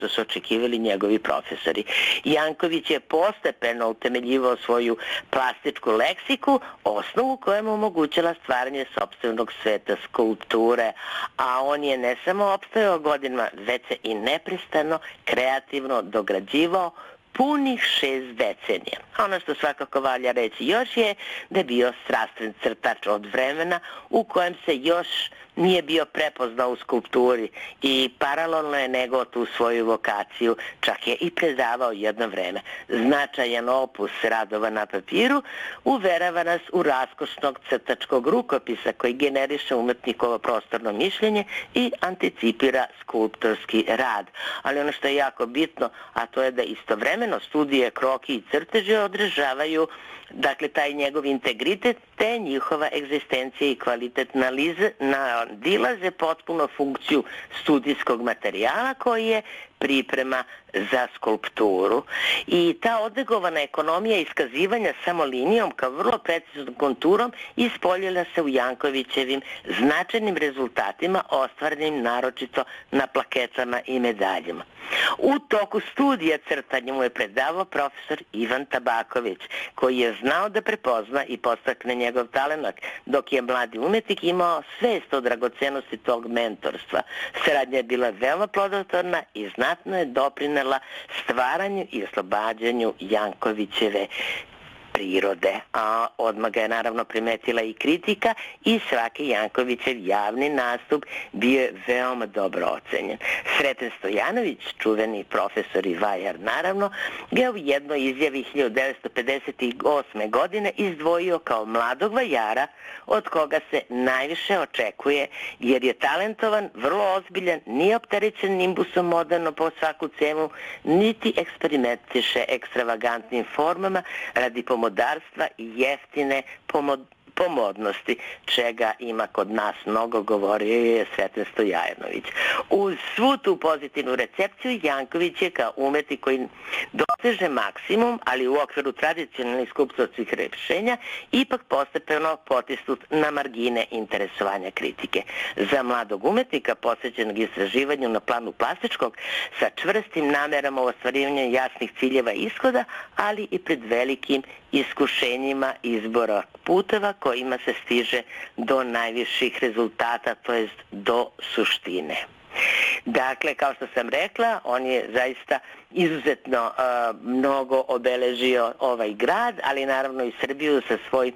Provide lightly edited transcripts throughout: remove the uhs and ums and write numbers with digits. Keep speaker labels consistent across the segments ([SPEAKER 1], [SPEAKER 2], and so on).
[SPEAKER 1] što su očekivali njegovi profesori. Janković je postepeno utemeljivao svoju plastičku leksiku, osnovu koja mu omogućila stvaranje sopstvenog sveta skulpture, a on je ne samo opstajao godinama, već se i neprestano kreativno dograđivao punih 6 decenija. Ono što svakako valja reći još je da je bio strastven crtač od vremena u kojem se još nije bio prepoznao u skulpturi i paralelno je negao tu svoju vokaciju, čak je i predavao jedno vreme. Značajan opus radova na papiru uverava nas u raskošnog crtačkog rukopisa koji generiše umetnikovo prostorno mišljenje i anticipira skulptorski rad. Ali ono što je jako bitno, a to je da istovremeno studije, kroki i crteže održavaju taj njegov integritet te njihova egzistencija i kvalitet nadilaze potpuno funkciju studijskog materijala koji je priprema za skulpturu. I ta odnegovana ekonomija iskazivanja samo linijom kao vrlo preciznom konturom ispoljila se u Jankovićevim značajnim rezultatima ostvarenim naročito na plaketama i medaljama. U toku studija crtanja mu je predavao profesor Ivan Tabaković, koji je znao da prepozna i podstakne njegov talenat, dok je mladi umetnik imao svest o dragocenosti tog mentorstva. Saradnja je bila veoma plodotvorna i znatno je doprinela stvaranju i oslobađanju Jankovićeve prirode, a odmah ga je naravno primetila i kritika i svaki Jankovićev javni nastup bio je veoma dobro ocenjen. Sreten Stojanović, čuveni profesor i vajar naravno, ga je u jednoj izjavi 1958. godine izdvojio kao mladog vajara od koga se najviše očekuje jer je talentovan, vrlo ozbiljan, nije opterećen nimbusom moderno po svaku cenu, niti eksperimentiše ekstravagantnim formama radi pomodarstva i jeftine pomodnosti, čega ima kod nas mnogo, govorio je Sreten Stojanović. Uz svu tu pozitivnu recepciju, Janković je kao umetnik koji doseže maksimum, ali u okviru tradicionalnih skulptorskih rješenja, ipak postepeno potisnut na margine interesovanja kritike. Za mladog umetnika posvećenog istraživanju na planu plastičkog, sa čvrstim namerama u ostvarivanju jasnih ciljeva i ishoda, ali i pred velikim iskušenjima izbora puteva kojima se stiže do najviših rezultata, to jest do suštine. Dakle, kao što sam rekla, on je zaista izuzetno mnogo obeležio ovaj grad, ali naravno i Srbiju sa svojim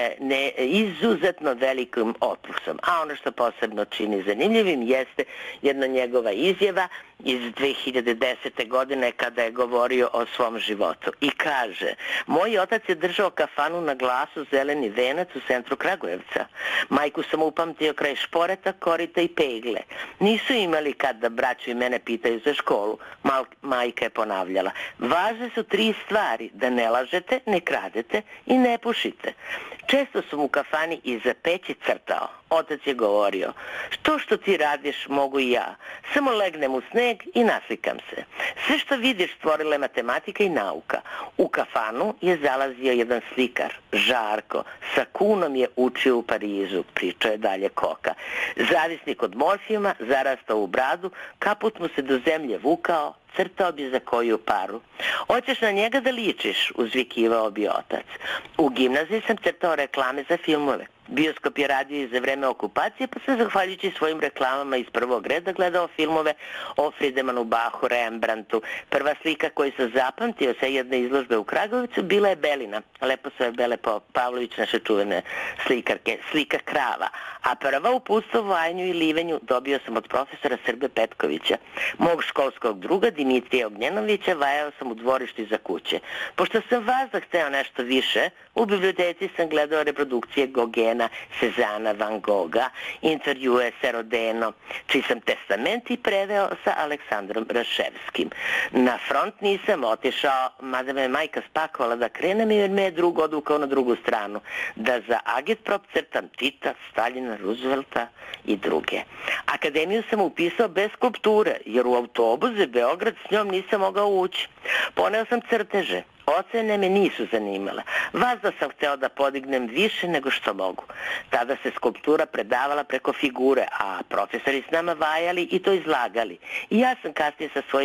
[SPEAKER 1] izuzetno velikim opusom. A ono što posebno čini zanimljivim jeste jedna njegova izjava iz 2010. godine kada je govorio o svom životu. I kaže: moj otac je držao kafanu na glasu Zeleni venac u centru Kragujevca. Majku sam upamtio kraj šporeta, korita i pegle. Nisu imali kad da braću i mene pitaju za školu. Majka je ponavljala: važne su 3 stvari, da ne lažete, ne kradete i ne pušite. Često sam u kafani iza peći crtao. Otac je govorio: što ti radiš mogu i ja. Samo legnem u sneg i naslikam se. Sve što vidiš stvorila je matematika i nauka. U kafanu je zalazio jedan slikar, Žarko. Sa kunom je učio u Parizu, pričao je dalje Koka. Zavisnik od morfijuma, zarastao u bradu, kaput mu se do zemlje vukao, crtao bi za koju paru. Hoćeš na njega da ličiš, uzvikivao bi otac. U gimnaziji sam crtao reklame za filmove. Bioskop je radio i za vreme okupacije, pa sam zahvaljujući svojim reklamama iz prvog reda gledao filmove o Friedemanu Bachu, Rembrandtu. Prva slika koju sam zapamtio sa jedne izložbe u Kragujevcu bila je Belina. Lepo se je Bele Pavlović, naše čuvene slikarke, slika krava. A prva uputstvo vajanju i livenju dobio sam od profesora Srbe Petkovića. Mog školskog druga Dimitrija Ognjenovića vajao sam u dvorištu iza kuće. Pošto sam vas zahteo nešto više, u biblioteci sam gledao reprodukcije Gogena, Cezana, Van Gogha, intervjue sa Rodeno, čiji sam testament i preveo sa Aleksandrom Raševskim. Na front nisam otišao, mada me majka spakovala da krenem jer me je drug odvukao na drugu stranu, da za agitprop crtam Tita, Staljina, Roosevelta i druge. Akademiju sam upisao bez skulpture, jer u autobus za Beograd s njom nisam mogao ući. Poneo sam crteže. Ocene me nisu zanimala. Vazda sam hteo da podignem više nego što mogu. Tada se skulptura predavala preko figure, a profesori s nama vajali i to izlagali. I ja sam kasnije sa svojim